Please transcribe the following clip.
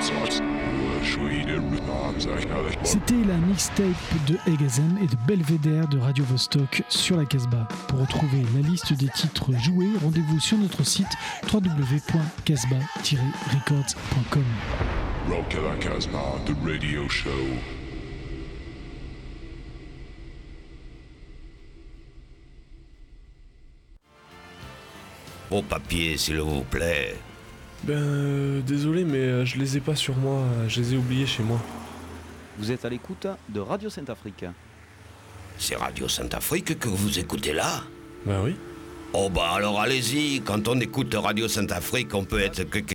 C'était la mixtape de Eghazen et de Belvedere de Radio Vostok sur la Casbah. Pour retrouver la liste des titres joués, rendez-vous sur notre site www.casbah-records.com. Rock à la Casbah, the radio show. Vos papiers, s'il vous plaît. Désolé, mais je les ai pas sur moi, je les ai oubliés chez moi. Vous êtes à l'écoute de Radio Saint-Afrique. C'est Radio Saint-Afrique que vous écoutez là? Bah oui. Oh bah alors allez-y, quand on écoute Radio Saint-Afrique, on peut être que